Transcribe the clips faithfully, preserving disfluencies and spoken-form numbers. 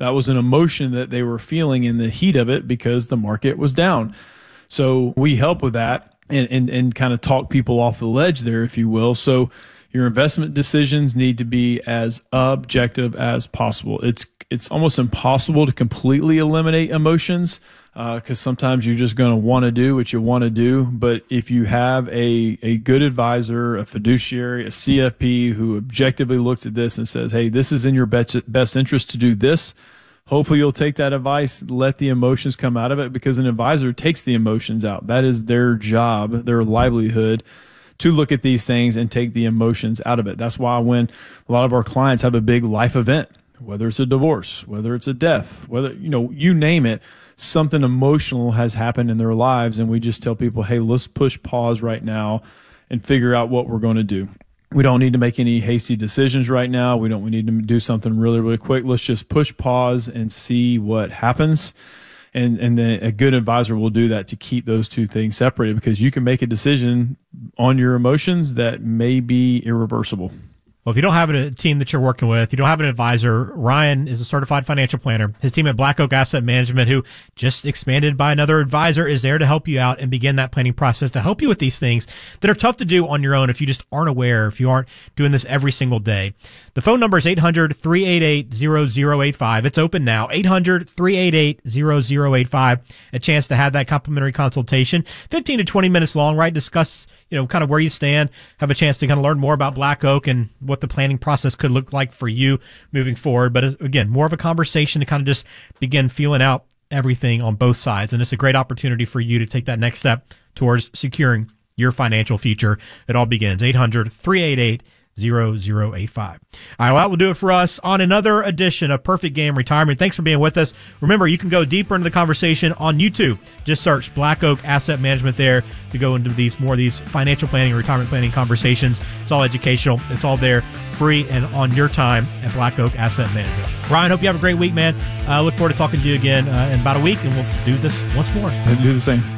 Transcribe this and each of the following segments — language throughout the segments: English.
That was an emotion that they were feeling in the heat of it because the market was down. So we help with that and, and, and kind of talk people off the ledge there, if you will. So your investment decisions need to be as objective as possible. It's it's almost impossible to completely eliminate emotions because uh, sometimes you're just going to want to do what you want to do. But if you have a, a good advisor, a fiduciary, a C F P who objectively looks at this and says, hey, this is in your best, best interest to do this, hopefully you'll take that advice, let the emotions come out of it, because an advisor takes the emotions out. That is their job, their livelihood, to look at these things and take the emotions out of it. That's why when a lot of our clients have a big life event, whether it's a divorce, whether it's a death, whether, you know, you name it, something emotional has happened in their lives. And we just tell people, hey, let's push pause right now and figure out what we're going to do. We don't need to make any hasty decisions right now. We don't we need to do something really, really quick. Let's just push pause and see what happens. And and then a good advisor will do that to keep those two things separated, because you can make a decision on your emotions that may be irreversible. Well, if you don't have a team that you're working with, you don't have an advisor, Ryan is a certified financial planner. His team at Black Oak Asset Management, who just expanded by another advisor, is there to help you out and begin that planning process to help you with these things that are tough to do on your own if you just aren't aware, if you aren't doing this every single day. The phone number is eight hundred, three eight eight, zero zero eight five. It's open now, eight hundred, three eight eight, zero zero eight five. A chance to have that complimentary consultation, fifteen to twenty minutes long, right? Discuss, you know, kind of where you stand, have a chance to kind of learn more about Black Oak and what the planning process could look like for you moving forward. But again, more of a conversation to kind of just begin feeling out everything on both sides. And it's a great opportunity for you to take that next step towards securing your financial future. It all begins eight hundred, three eight eight, zero zero eight five. All right, well, that will do it for us on another edition of Perfect Game Retirement. Thanks for being with us. Remember, you can go deeper into the conversation on YouTube. Just search Black Oak Asset Management there to go into these more of these financial planning, retirement planning conversations. It's all educational. It's all there, free and on your time at Black Oak Asset Management. Ryan, hope you have a great week, man. I uh, look forward to talking to you again uh, in about a week, and we'll do this once more. I'll do the same.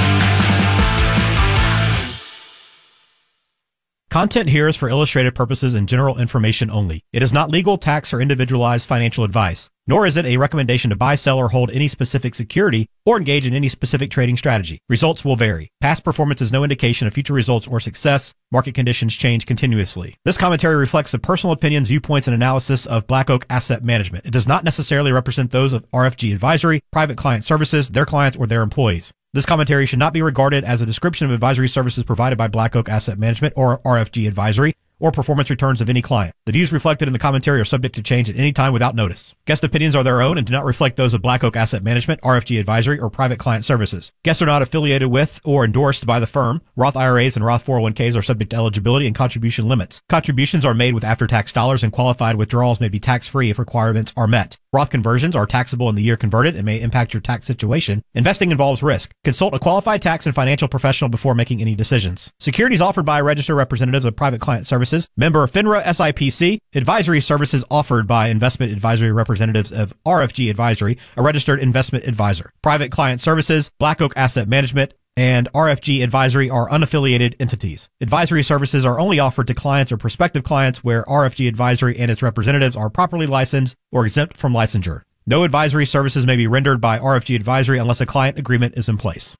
Content here is for illustrative purposes and general information only. It is not legal, tax, or individualized financial advice, nor is it a recommendation to buy, sell, or hold any specific security or engage in any specific trading strategy. Results will vary. Past performance is no indication of future results or success. Market conditions change continuously. This commentary reflects the personal opinions, viewpoints, and analysis of Black Oak Asset Management. It does not necessarily represent those of R F G Advisory, Private Client Services, their clients, or their employees. This commentary should not be regarded as a description of advisory services provided by Black Oak Asset Management or R F G Advisory, or performance returns of any client. The views reflected in the commentary are subject to change at any time without notice. Guest opinions are their own and do not reflect those of Black Oak Asset Management, R F G Advisory, or Private Client Services. Guests are not affiliated with or endorsed by the firm. Roth I R As and Roth four oh one Ks are subject to eligibility and contribution limits. Contributions are made with after-tax dollars, and qualified withdrawals may be tax-free if requirements are met. Roth conversions are taxable in the year converted and may impact your tax situation. Investing involves risk. Consult a qualified tax and financial professional before making any decisions. Securities offered by registered representatives of Private Client Services, member FINRA S I P C. Advisory services offered by investment advisory representatives of R F G Advisory, a registered investment advisor. Private Client Services, Black Oak Asset Management, and R F G Advisory are unaffiliated entities. Advisory services are only offered to clients or prospective clients where R F G Advisory and its representatives are properly licensed or exempt from licensure. No advisory services may be rendered by R F G Advisory unless a client agreement is in place.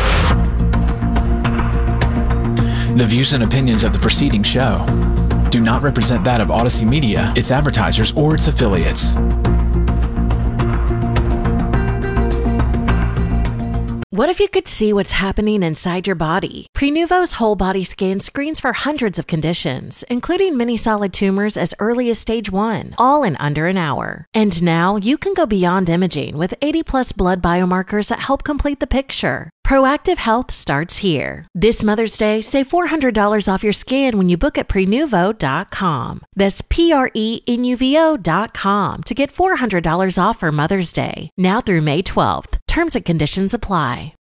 The views and opinions of the preceding show do not represent that of Odyssey Media, its advertisers, or its affiliates. What if you could see what's happening inside your body? Prenuvo's whole body scan screens for hundreds of conditions, including many solid tumors as early as stage one, all in under an hour. And now you can go beyond imaging with eighty plus blood biomarkers that help complete the picture. Proactive health starts here. This Mother's Day, save four hundred dollars off your scan when you book at prenuvo dot com. That's P R E N U V O dot com to get four hundred dollars off for Mother's Day, now through May twelfth. Terms and conditions apply.